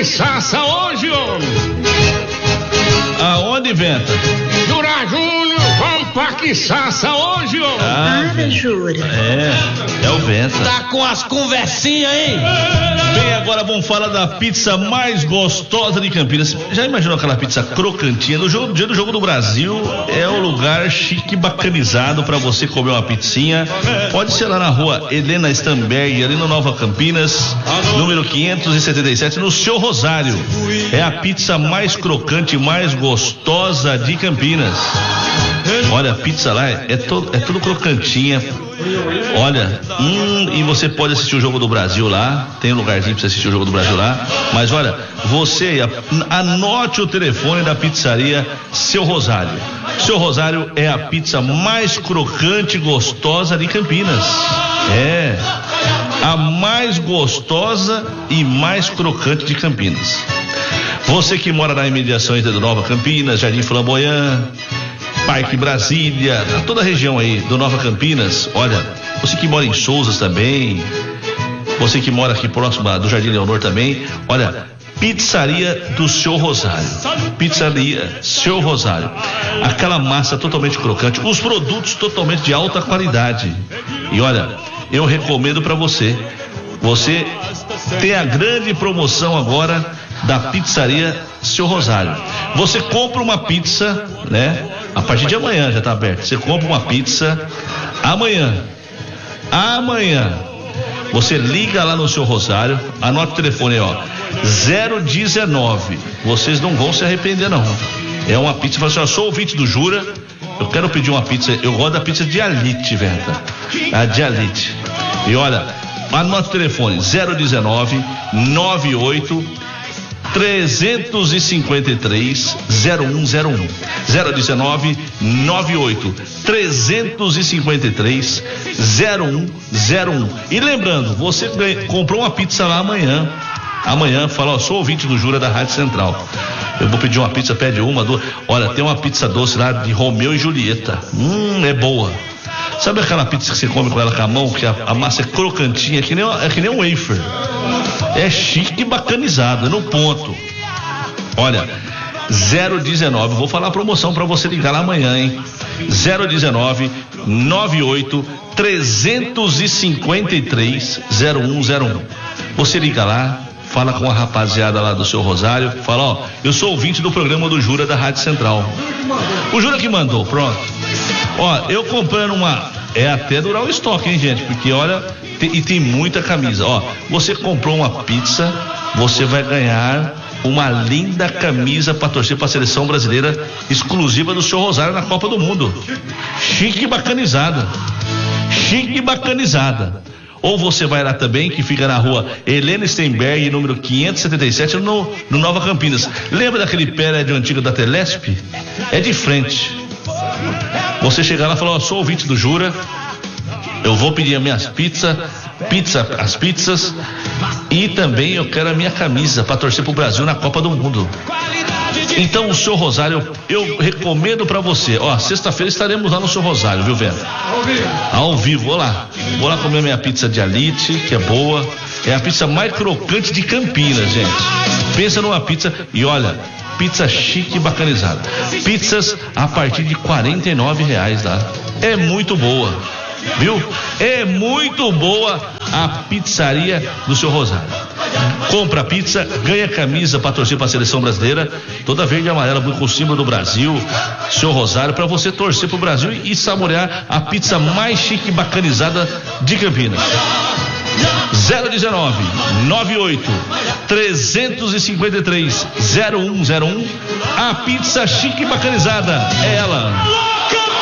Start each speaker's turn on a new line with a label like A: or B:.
A: Paquiçaça hoje, homem.
B: Aonde, Venta?
A: Jura Júnior, vamos pra Paquiçaça hoje, homem.
C: Para, Jura.
B: É o Venta.
D: Tá com as conversinhas, hein?
B: Bem, agora vamos falar da pizza mais gostosa de Campinas. Já imaginou aquela pizza crocantinha? No dia do Jogo do Brasil é o lugar chique bacanizado para você comer uma pizzinha. Pode ser lá na rua Helena Stamberg, ali no Nova Campinas, número 577, no Seu Rosário. É a pizza mais crocante, mais gostosa de Campinas. Olha, a pizza lá é tudo crocantinha. Olha, e você pode assistir o Jogo do Brasil lá. Tem um lugarzinho pra você assistir o Jogo do Brasil lá. Mas olha, você anote o telefone da pizzaria Seu Rosário. Seu Rosário é a pizza mais crocante e gostosa de Campinas. É a mais gostosa e mais crocante de Campinas. Você que mora nas imediações do Nova Campinas, Jardim Flamboyant, Parque Brasília, toda a região aí do Nova Campinas, olha, você que mora em Souzas também, você que mora aqui próximo do Jardim Leonor também, olha, Pizzaria do Seu Rosário. Pizzaria Seu Rosário. Aquela massa totalmente crocante, os produtos totalmente de alta qualidade. E olha, eu recomendo para você. Você tem a grande promoção agora da Pizzaria Seu Rosário. Você compra uma pizza, né? A partir de amanhã já tá aberto. Você compra uma pizza amanhã. Você liga lá no Seu Rosário, anota o telefone aí, ó. 019. Vocês não vão se arrepender, não. É uma pizza, fala assim, ó, sou ouvinte do Jura, eu quero pedir uma pizza, eu gosto da pizza de Alite, Venta. A de Alite. E olha, anota o telefone, 019 98 353 0101. 019 98 353 0101. E lembrando, você comprou uma pizza lá amanhã, fala, ó, sou ouvinte do Jura da Rádio Central. Eu vou pedir uma pizza, pede uma, duas. Olha, tem uma pizza doce lá de Romeu e Julieta. É boa. Sabe aquela pizza que você come com ela com a mão, que a massa é crocantinha, que nem um wafer. É chique e bacanizado, é no ponto. Olha, 019, vou falar a promoção para você ligar lá amanhã, hein? 019 98 353 0101. Você liga lá, fala com a rapaziada lá do Seu Rosário, fala, ó, eu sou ouvinte do programa do Jura da Rádio Central. O Jura que mandou, pronto. Ó, eu comprando é até durar o estoque, hein, gente? Porque olha, tem muita camisa. Ó, você comprou uma pizza, você vai ganhar uma linda camisa para torcer para a seleção brasileira, exclusiva do Seu Rosário na Copa do Mundo. Chique e bacanizada. Ou você vai lá também, que fica na rua Helena Steinberg, número 577, no Nova Campinas. Lembra daquele prédio antigo da Telesp? É de frente. Você chegar lá e falar, ó, sou ouvinte do Jura, eu vou pedir as minhas as pizzas, e também eu quero a minha camisa para torcer pro Brasil na Copa do Mundo. Então o Seu Rosário, eu recomendo para você, ó, sexta-feira estaremos lá no Seu Rosário, viu, Vera? Ao vivo, vou lá comer minha pizza de Alite, que é boa, é a pizza mais crocante de Campinas, gente. Pensa numa pizza, e olha, pizza chique e bacanizada. Pizzas a partir de R$49 lá. É muito boa, viu? É muito boa a pizzaria do Seu Rosário. Compra pizza, ganha camisa para torcer para a seleção brasileira, toda verde e amarela com o símbolo do Brasil, Seu Rosário, para você torcer pro Brasil e saborear a pizza mais chique e bacanizada de Campinas. 019 98 353 0101. A pizza chique e bacanizada é ela.